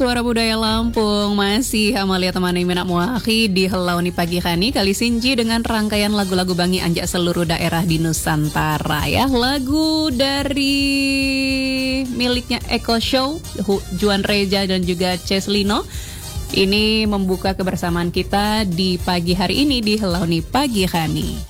Suara Budaya Lampung masih Amalia temani Minak Muahi di Helau ni Pagi Hani kali sinji dengan rangkaian lagu-lagu Bangi Anjak seluruh daerah di Nusantara ya. Lagu dari miliknya Eko Show, Juan Reja dan juga Cheslino. Ini membuka kebersamaan kita di pagi hari ini di Helau ni Pagi Hani.